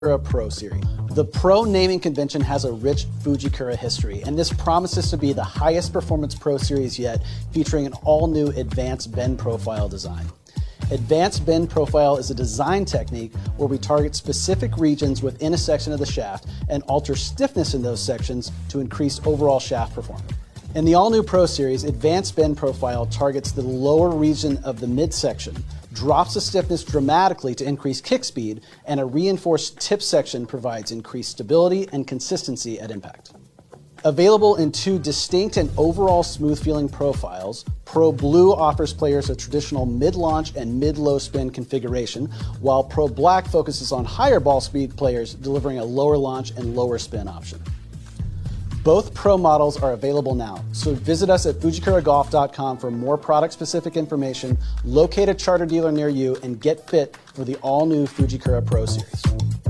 Fujikura Pro Series. The Pro naming convention has a rich Fujikura history, and this promises to be the highest performance Pro Series yet, featuring an all-new advanced bend profile design. Advanced bend profile is a design technique where we target specific regions within a section of the shaft and alter stiffness in those sections to increase overall shaft performance. In the all-new Pro Series, advanced bend profile targets the lower region of the midsection, drops the stiffness dramatically to increase kick speed, and a reinforced tip section provides increased stability and consistency at impact. Available in two distinct and overall smooth-feeling profiles, Pro Blue offers players a traditional mid-launch and mid-low spin configuration, while Pro Black focuses on higher ball speed players, delivering a lower launch and lower spin option. Both Pro models are available now, so visit us at FujikuraGolf.com for more product-specific information, locate a charter dealer near you, and get fit for the all-new Fujikura Pro Series.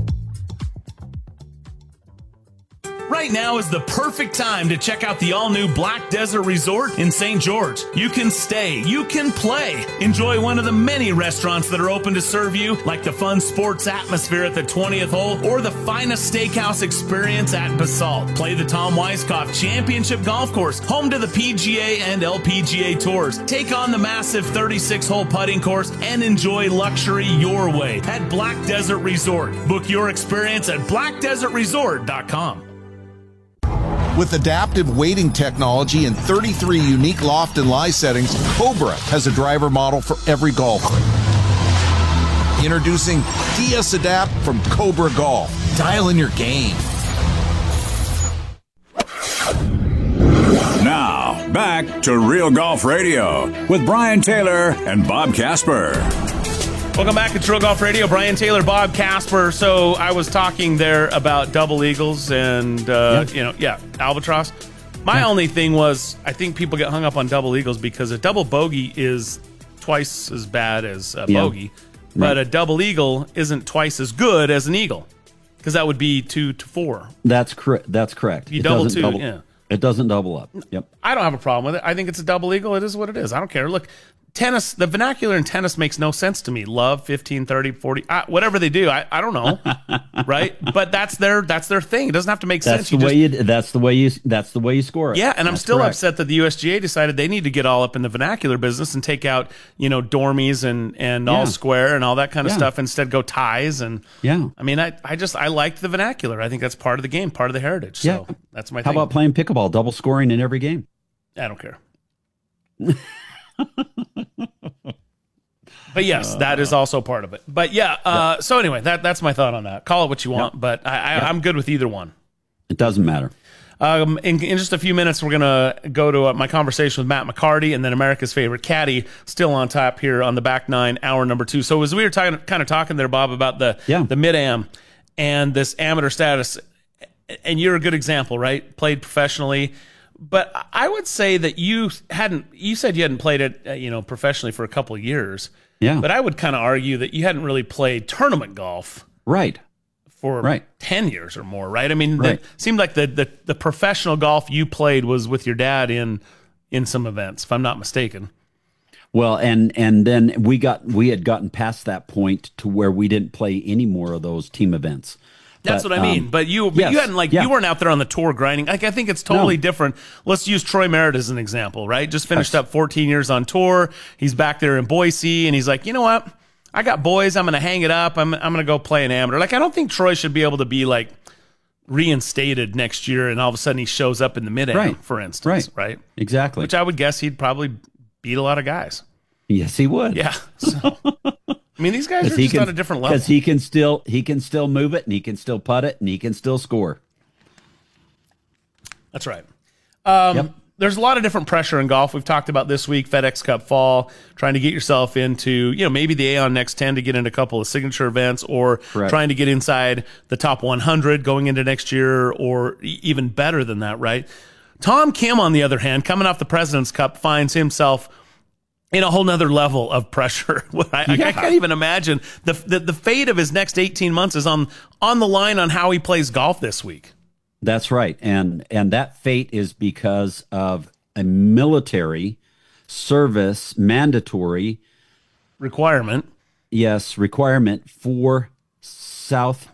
Right now is the perfect time to check out the all-new Black Desert Resort in St. George. You can stay, you can play, enjoy one of the many restaurants that are open to serve you, like the fun sports atmosphere at the 20th hole or the finest steakhouse experience at Basalt. Play the Tom Weiskopf Championship Golf Course, home to the PGA and LPGA Tours. Take on the massive 36-hole putting course and enjoy luxury your way at Black Desert Resort. Book your experience at blackdesertresort.com. With adaptive weighting technology and 33 unique loft and lie settings, Cobra has a driver model for every golfer. Introducing DS Adapt from Cobra Golf. Dial in your game. Now, back to Real Golf Radio with Brian Taylor and Bob Casper. Welcome back to Real Golf Radio. Brian Taylor, Bob Casper. So I was talking there about double eagles and, albatross. My only thing was, I think people get hung up on double eagles because a double bogey is twice as bad as a bogey, but a double eagle isn't twice as good as an eagle because that would be 2 to 4. That's correct. That's correct. You double two, yeah. It doesn't double up. Yep. I don't have a problem with it. I think it's a double eagle. It is what it is. I don't care. Look, tennis, the vernacular in tennis makes no sense to me. Love, 15, 30, 40, whatever they do. I don't know. Right? But that's their thing. It doesn't have to make sense. That's the way you score it. Yeah, and I'm still upset that the USGA decided they need to get all up in the vernacular business and take out, dormies and all square and all that kind of stuff, instead go ties and I mean, I liked the vernacular. I think that's part of the game, part of the heritage. So that's my thing. How about playing pickleball, double scoring in every game? I don't care. But yes, that is also part of it. But so anyway, that's my thought on that. Call it what you want, but I'm good with either one. It doesn't matter. In just a few minutes, we're going to go to my conversation with Matt McCarty and then America's favorite caddy, still on top here on the back nine, hour number 2. So as we were kind of talking there, Bob, about the mid-am and this amateur status, and you're a good example, right? Played professionally. But I would say that you said you hadn't played it, professionally for a couple of years. Yeah. But I would kind of argue that you hadn't really played tournament golf. Right. For 10 years or more, right? I mean, it seemed like the professional golf you played was with your dad in some events, if I'm not mistaken. Well, and then we had gotten past that point to where we didn't play any more of those team events. That's what I mean. But you hadn't you weren't out there on the tour grinding. Like, I think it's totally different. Let's use Troy Merritt as an example, right? Just finished up 14 years on tour. He's back there in Boise, and he's like, you know what? I got boys. I'm going to hang it up. I'm going to go play an amateur. Like, I don't think Troy should be able to be like reinstated next year, and all of a sudden he shows up in the mid-am, for instance, right? Exactly. Which I would guess he'd probably beat a lot of guys. Yes, he would. Yeah. So. I mean, these guys are just on a different level. Because he can still move it, and he can still putt it, and he can still score. That's right. There's a lot of different pressure in golf. We've talked about this week, FedEx Cup Fall, trying to get yourself into, maybe the Aon Next 10 to get into a couple of signature events, or trying to get inside the top 100 going into next year, or even better than that, right? Tom Kim, on the other hand, coming off the President's Cup, finds himself in a whole nother level of pressure. I can't even imagine the fate of his next 18 months is on the line on how he plays golf this week. That's right. And that fate is because of a military service mandatory requirement. Yes, requirement for South